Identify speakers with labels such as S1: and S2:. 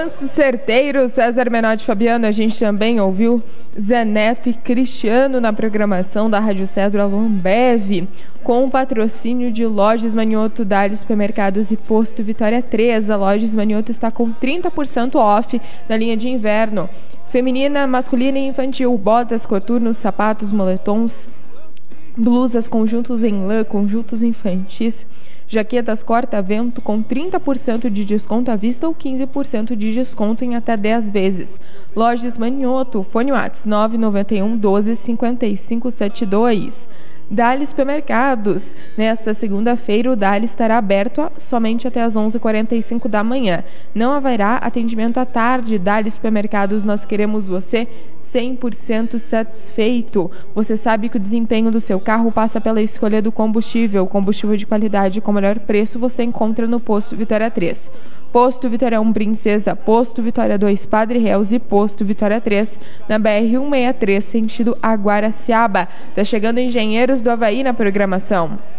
S1: Lance certeiro, César Menotti e Fabiano. A gente também ouviu Zé Neto e Cristiano na programação da Rádio Cedro Alô Ambev, com o patrocínio de Lojas Manioto, Dali Supermercados e Posto Vitória 3. A Lojas Manioto está com 30% off na linha de inverno. Feminina, masculina e infantil, botas, coturnos, sapatos, moletons, blusas, conjuntos em lã, conjuntos infantis, jaquetas corta-vento com 30% de desconto à vista ou 15% de desconto em até 10 vezes. Lojas Manioto, fone WhatsApp 991 12 55 72. Dali Supermercados. Nesta segunda-feira, o Dali estará aberto somente até às 11h45 da manhã. Não haverá atendimento à tarde. Dali Supermercados, nós queremos você 100% satisfeito. Você sabe que o desempenho do seu carro passa pela escolha do combustível. Combustível de qualidade com melhor preço você encontra no Posto Vitória 3. Posto Vitória 1 Princesa, Posto Vitória 2 Padre Reus e Posto Vitória 3 na BR-163, sentido Aguaraciaba. Tá chegando Engenheiros do Havaí na programação.